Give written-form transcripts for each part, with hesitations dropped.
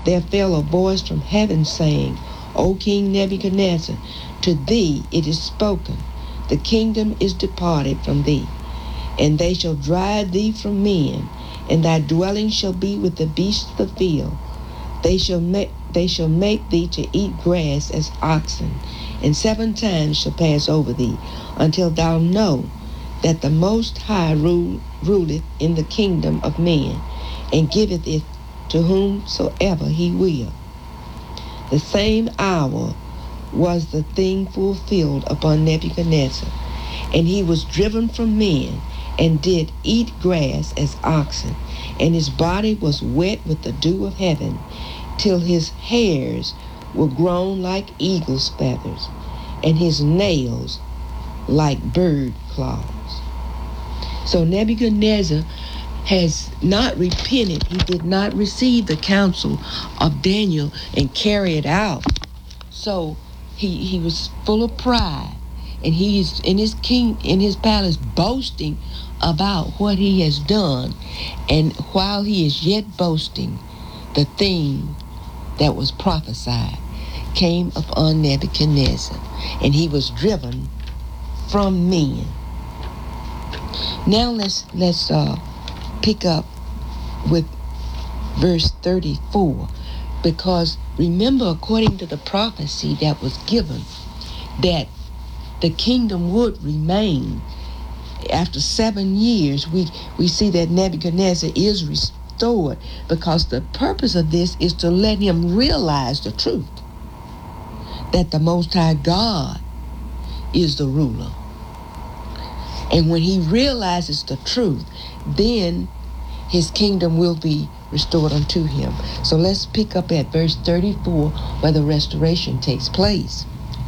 there fell a voice from heaven saying, O King Nebuchadnezzar, to thee it is spoken, the kingdom is departed from thee, and they shall drive thee from men, and thy dwelling shall be with the beasts of the field. They shall make thee to eat grass as oxen, and 7 times shall pass over thee, until thou know that the Most High ruleth in the kingdom of men, and giveth it to whomsoever he will. The same hour was the thing fulfilled upon Nebuchadnezzar, and he was driven from men, and did eat grass as oxen, and his body was wet with the dew of heaven, till his hairs were grown like eagle's feathers, and his nails like bird claws. So Nebuchadnezzar has not repented. He did not receive the counsel of Daniel and carry it out. So he was full of pride, and he's in his palace boasting about what he has done. And while he is yet boasting, the thing that was prophesied came upon Nebuchadnezzar, and he was driven from men. Now let's pick up with verse 34, because remember, according to the prophecy that was given, that the kingdom would remain after 7 years. We see that Nebuchadnezzar is restored, because the purpose of this is to let him realize the truth, that the Most High God is the ruler. And when he realizes the truth, then his kingdom will be restored unto him. So let's pick up at verse 34, where the restoration takes place.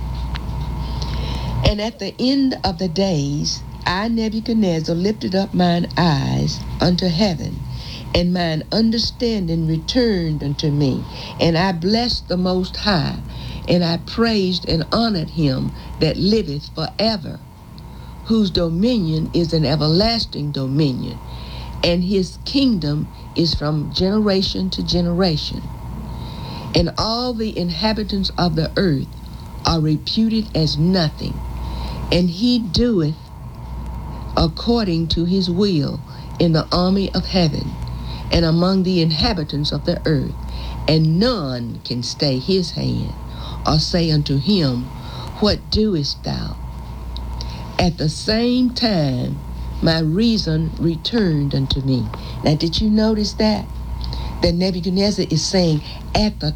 And at the end of the days, I, Nebuchadnezzar, lifted up mine eyes unto heaven, and mine understanding returned unto me. And I blessed the Most High, and I praised and honored him that liveth forever, whose dominion is an everlasting dominion, and his kingdom is from generation to generation. And all the inhabitants of the earth are reputed as nothing, and he doeth according to his will in the army of heaven and among the inhabitants of the earth, and none can stay his hand or say unto him, What doest thou? At the same time, my reason returned unto me. Now, did you notice that? That Nebuchadnezzar is saying at the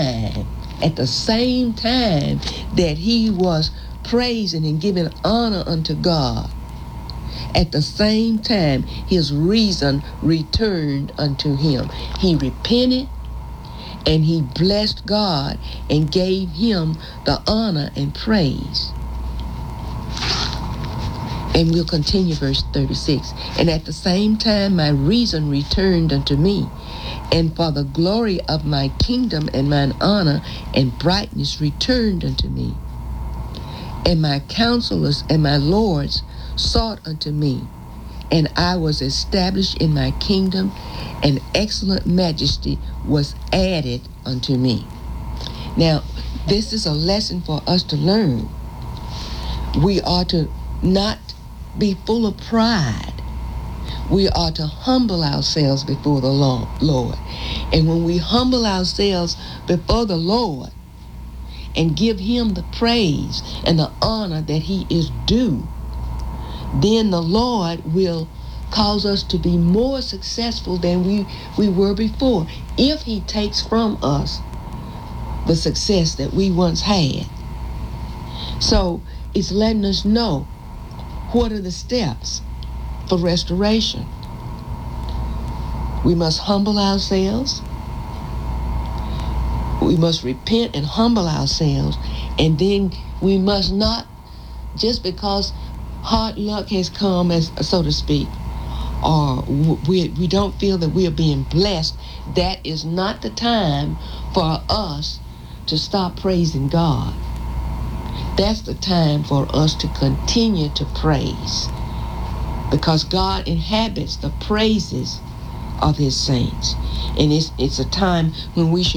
same time that he was praising and giving honor unto God, at the same time his reason returned unto him. He repented, and he blessed God and gave him the honor and praise. And we'll continue verse 36. And at the same time my reason returned unto me, and for the glory of my kingdom and mine honor and brightness returned unto me. And my counselors and my lords sought unto me, and I was established in my kingdom, and excellent majesty was added unto me. Now, this is a lesson for us to learn. We are to not be full of pride. We are to humble ourselves before the Lord. And when we humble ourselves before the Lord and give him the praise and the honor that he is due, then the Lord will cause us to be more successful than we were before, if he takes from us the success that we once had. So it's letting us know what are the steps for restoration. We must humble ourselves. We must repent and humble ourselves. And then we must not, just because hard luck has come, as so to speak, or we don't feel that we are being blessed, that is not the time for us to stop praising God. That's the time for us to continue to praise, because God inhabits the praises of his saints. And it's a time when we should